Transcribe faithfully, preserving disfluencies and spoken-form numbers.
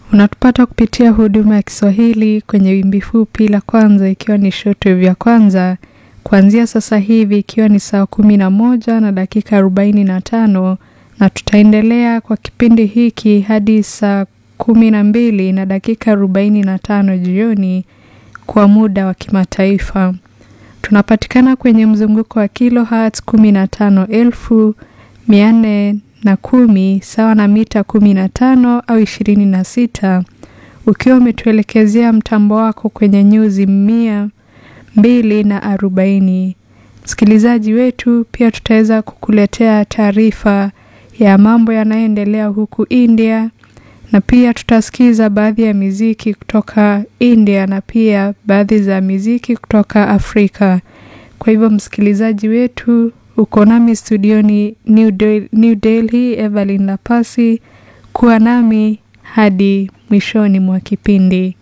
Unatupata kupitia huduma ya Kiswahili kwenye wimbi fupi la kwanza ikiwa ni shortwave ya kwanza. Kuanzia sasa hivi ikiwa ni saa kumi na moja na dakika arobaini na tano na tutaendelea kwa kipindi hiki hadi saa kumi na mbili na dakika arobaini na tano jioni kwa muda wa kimataifa. Tunapatikana kwenye mzunguko wa kilohertz kumi na tano elfu mia nne na kumi sawa na mita kumi na tano au ishirini na sita. Ukiwa umetuelekezea mtambo wako kwenye nyuzi mia mbili na arobaini. Msikilizaji wetu, pia tutaweza kukuletea taarifa ya mambo yanayoendelea huku India, na pia tutasikiza baadhi ya muziki kutoka India na pia baadhi za muziki kutoka Afrika. Kwa hivyo msikilizaji wetu, uko nami studioni New Delhi, New Delhi Evelyn Lapasi, kuwa nami hadi mwishoni mwa kipindi.